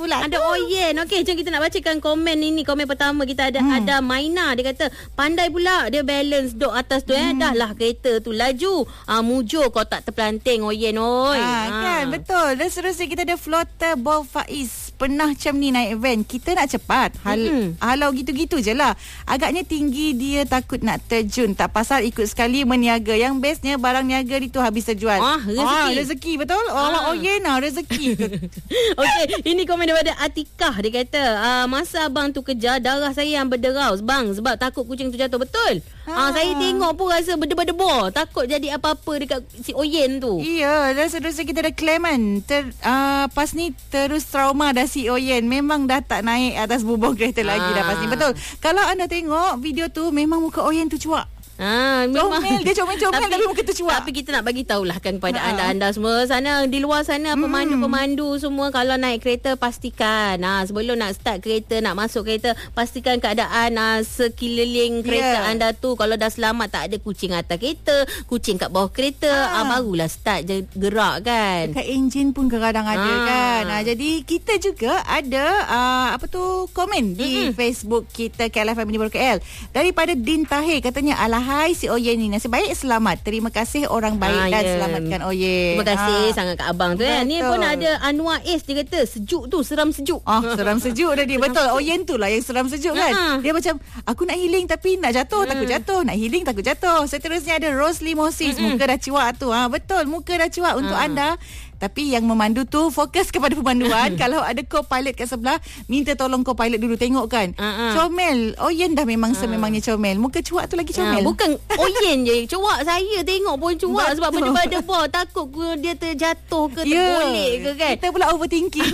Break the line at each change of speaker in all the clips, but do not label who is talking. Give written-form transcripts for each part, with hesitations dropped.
pula
Ada Oyen. Okey, jom kita nak bacakan komen ini. Komen pertama kita ada Maina. Dia kata, pandai pula dia balance duk atas tu Dah lah kereta tu laju. Mujur kau tak terpelanting Oyen oi.
Kan, betul. Dan seterusnya kita ada Flotter Bob Faiz. Pernah macam ni naik van, kita nak cepat. Halau gitu-gitu je lah. Agaknya tinggi, dia takut nak terjun. Tak pasal ikut sekali meniaga. Yang bestnya barang niaga itu habis terjual. Rezeki betul. Oyen rezeki.
Okey, ini komen daripada Atikah. Dia kata, masa abang tu kejar, darah saya yang berderau bang, sebab takut kucing tu jatuh. Betul. Saya tengok pun rasa berdebar-debar. Takut jadi apa-apa dekat si Oyen tu.
Ya, dan seterusnya kita ada Clement. Pas ni terus trauma dah si Oyen. Memang dah tak naik atas bubur kereta lagi dah pasti. Betul. Kalau anda tengok video tu, memang muka Oyen tu cuak.
Memang
dia comel tapi muka tu cuak.
Tapi kita nak bagi tahulah kan kepada anda semua sana di luar sana, pemandu-pemandu semua, kalau naik kereta pastikan sebelum nak start kereta, nak masuk kereta, pastikan keadaan sekeliling kereta anda tu. Kalau dah selamat, tak ada kucing atas kereta, kucing kat bawah kereta, barulah start je gerak kan.
Dekat enjin pun kadang ada kan. Jadi kita juga ada komen di Facebook kita KL FM Baru KL daripada Din Tahir. Katanya, alahai si Oyen ni, nasib baik selamat. Terima kasih orang baik dan selamatkan Oyen.
Terima kasih sangat kat abang tu. Ni pun ada Anwar Is. Dia kata sejuk tu, seram sejuk.
Seram sejuk dah dia. Betul. Oyen tu lah yang seram sejuk kan. Dia macam, aku nak healing tapi nak jatuh, takut jatuh. Nak healing takut jatuh. Seterusnya ada Rosli Moses. Muka dah cuak tu. Betul, muka dah cuak untuk anda. Tapi yang memandu tu fokus kepada pemanduan. Kalau ada co-pilot kat sebelah, minta tolong co-pilot dulu tengok kan. Comel. Oyen dah memang sememangnya comel. Muka cuak tu lagi comel.
Bukan Oyen je cuak, saya tengok pun cuak. Sebab berdebar-debar, takut dia terjatuh ke tergolek ke kan.
Kita pula overthinking.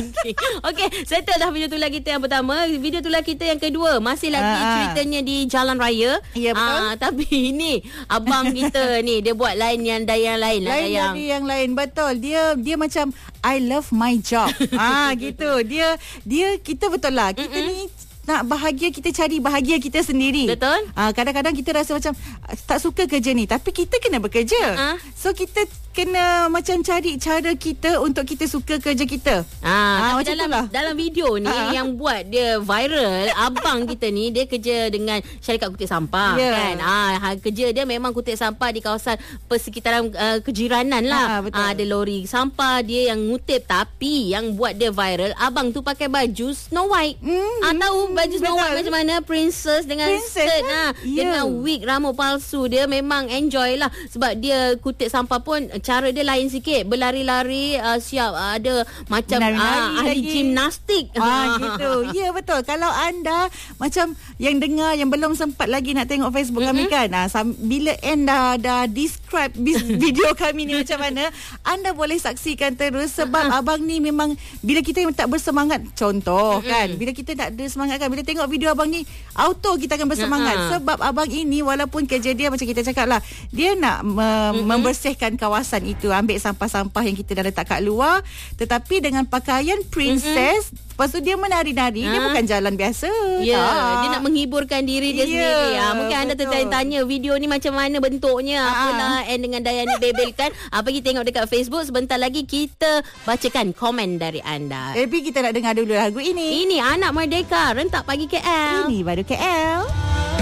Okey, settle dah video tular kita yang pertama. Video tular kita yang kedua masih lagi ceritanya di Jalan Raya.
Ya, betul.
Tapi ini abang kita ni, dia buat lain yang lain lah.
Lain dari yang lain. Betul. Dia macam I love my job. Gitu. Dia kita betul lah. Kita ni nak bahagia, kita cari bahagia kita sendiri.
Betul.
Kadang-kadang kita rasa macam tak suka kerja ni, tapi kita kena bekerja. So kita kena macam cari cara kita untuk kita suka kerja kita.
Macam dalam video ni yang buat dia viral, abang kita ni dia kerja dengan syarikat kutip sampah kan. Kerja dia memang kutip sampah di kawasan persekitaran kejiranan lah. Ada lori sampah dia yang ngutip, tapi yang buat dia viral, abang tu pakai baju Snow White. Tahu baju Snow White macam mana? Princess dengan skirt dengan wig, rambut palsu. Dia memang enjoy lah sebab dia kutip sampah pun cara dia lain sikit, berlari-lari, siap ada macam ahli gimnastik.
Gitu. Ya, betul. Kalau anda macam yang dengar yang belum sempat lagi nak tengok Facebook kami kan, bila end dah describe video kami ni macam mana, anda boleh saksikan terus. Sebab abang ni memang bila kita tak bersemangat, contoh kan, bila kita tak ada semangat kan, bila tengok video abang ni, auto kita akan bersemangat. Sebab abang ini walaupun kerja dia macam kita cakap lah, dia nak membersihkan kawasan itu, ambil sampah-sampah yang kita dah letak kat luar, tetapi dengan pakaian princess. Lepas tu dia menari-nari. Dia bukan jalan biasa.
Dia nak menghiburkan diri dia sendiri. Mungkin anda tertanya-tanya video ni macam mana bentuknya, apalah and dengan Dayani bebelkan. Pergi tengok dekat Facebook. Sebentar lagi kita bacakan komen dari anda.
Tapi kita nak dengar dulu lagu ini.
Ini Anak Merdeka, Rentak Pagi KL.
Ini baru KL.